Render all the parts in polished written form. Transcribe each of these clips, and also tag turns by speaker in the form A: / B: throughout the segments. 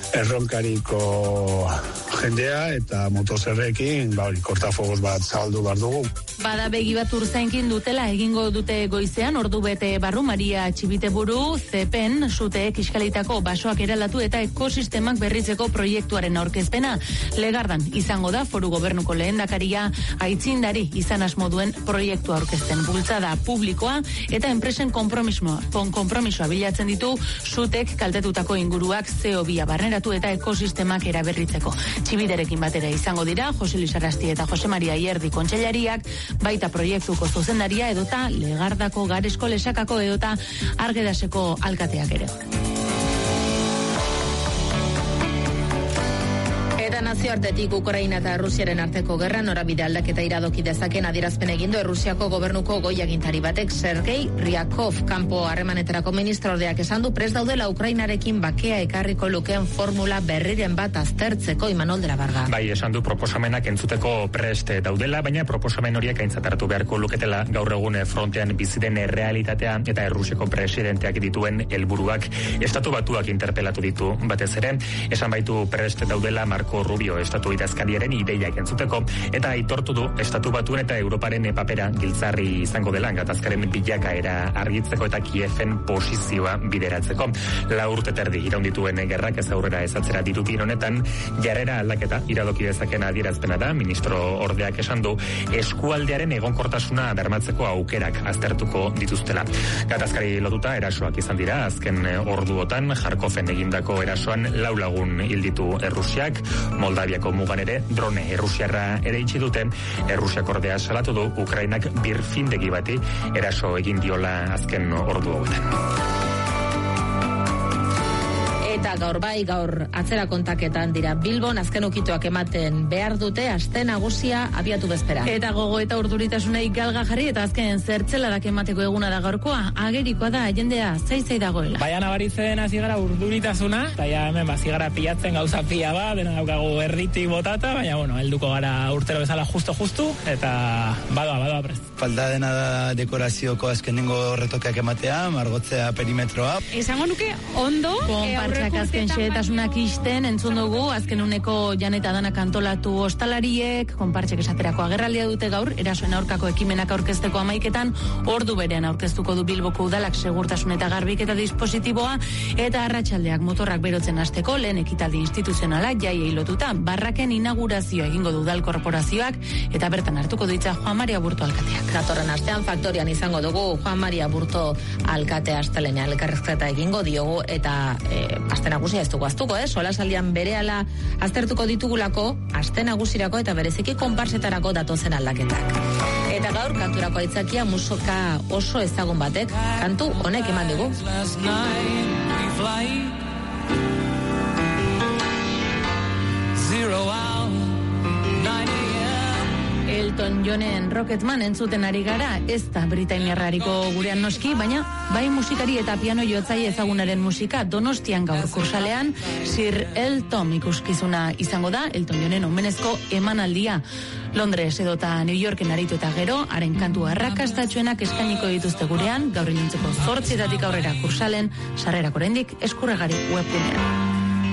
A: erronkariko jendea eta motozerrekin kortafogoz bat zabaldu behar dugu.
B: Bada begi bat urzainkin dutela egingo dute goizean, ordu bete barru Maria Txibiteburu, zepen, suteek iskalitako basoak eralatu eta ekosistemak berritzeko proiektuaren aurkezpena. Legardan izango da foru gobernuko lehendakaria aitzindari izan asmo duen proiektua aurkezten. Bultzada publikoa eta enpresen konpromisoa bilatzen ditu sutek kaltetutako inguruak CO2 barneratu eta ekosistemak eraberritzeko. Txibiderekin batera izango dira Jose Luis Arrasti eta Jose Maria Ierdi kontseilariak, baita proiektuko zuzendaria edota Legardako Garesko Lesakako edota Argedaseko alkateak ere. Eta nazioartetik Ukraina eta Rusiaren arteko gerra norabide aldaketa iradoki dezaken adierazpen egin du Errusiako gobernuko goi agintari batek. Sergei Ryakov kanpo harremanetarako ministroordeak esan du prest daudela Ukrainarekin bakea ekarriko lukeen formula berriren bat aztertzeko. Imanol de la Varga.
C: Bai, esan du proposamenak entzuteko prest daudela, baina proposamen horiek aintzat hartu beharko luketela gaur egun frontean bizi den errealitatea eta Errusiako presidenteak dituen helburuak. Estatu Batuak interpelatu ditu batez ere, esan baitu prest daudela Marko Rubio estatu idazkariaren ideiak entzuteko eta aitortu du Estatu Batuen eta Europaren papera giltzarri izango dela gatazkaren bilakaera argitzeko eta Kieven posizioa bideratzeko. 4 urte terdi iraun dituen gerrak ez aurrera ezatzera dirudien honetan jarrera aldaketa iradoki dezaken adierazpena da. Ministro ordeak esan du eskualdearen egonkortasuna bermatzeko aukerak aztertuko dituztela. Gatazkari lotuta erasoak izan dira azken orduotan. Jarkofen egindako erasoan 4 lagun hil ditu Errusiak. Moldaviako mugan ere drone errusiarra ere itxi dute. Errusiak ordea salatu du Ukrainak birfindegi bati eraso egin diola azken ordu hauetan.
B: Eta gaur atzera kontaketan dira Bilbon azken ukituak ematen behar dute aste nagusia abiatu bezpera. Eta gogo eta urduritasunei galga jarri eta azken zertzeladak emateko eguna da gaurkoa. Agerikoa da jendea zaizai dagoela.
D: Baina nabaritzen hasi gara urduritasuna, eta ja hemen hasi gara pilatzen gauza pila bat, dena daukagu herritik botata, baina helduko gara urtero bezala justu eta badoa prest.
E: Falta dena da dekorazioko azkenengo retokeak ematea, margotzea perimetroa.
B: Esango nuke ondo azken xehetasunak isten, entzun dugu, azken uneko Janeta Danak antolatu ostalariek, konpartxek esaterako agerraldia dute gaur, erasoen aurkako ekimenak aurkezteko 11etan, ordu berean aurkeztuko du Bilboko udalak segurtasun eta garbiketa dispositiboa, eta arratsaldeak motorrak berotzen hasteko lehen ekitaldi instituzionala jaiei lotuta, barraken inaugurazioa egingo du udal korporazioak, eta bertan hartuko ditza Juan Maria Burto alkateak. Datorren astean faktorian izango dugu Juan Maria Burto alkatea astelena elkarrizketa egingo diogu, eta aste nagusia ez dugu aztuko, solasaldian berehala aztertuko ditugulako, aste nagusirako eta bereziki konparsetarako datozen aldaketak. Eta gaur kanturako aitzakia musika oso ezagun batek, kantu honek eman digu. Elton Johnen Rocketman entzuten ari gara, ez da britainiarrariko gurean noski, baina bai musikari eta piano jotzaile ezagunaren musika Donostian gaur kursalean Sir Elton ikuskizuna izango da, Elton Johnen omenezko emanaldia. Londres edota New Yorken aritu eta gero, haren kantu arrakastatxoenak eskainiko dituzte gurean, gaur ilintzeko 8:00 aurrera kursalen, sarrerak oraindik eskurregari webgunean.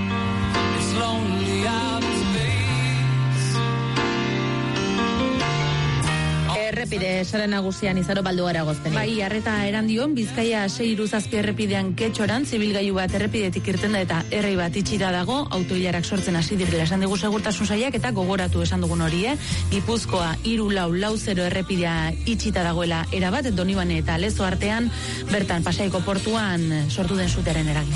B: Errepide sare nagusian izaro baldu gara gozpenik. Bai, arreta erandion, Bizkaia 6-7 errepidean Getxoran, zibilgailu bat errepidetik irten da eta errei bat itxita dago, autoilarak sortzen hasi direla esan dugu segurtasun sailak eta gogoratu esan dugun hori, Gipuzkoa 3-4-0 errepidea itxita dagoela erabat, Donibane eta Lezo artean, bertan Pasaiko portuan sortu den sutearen eragin.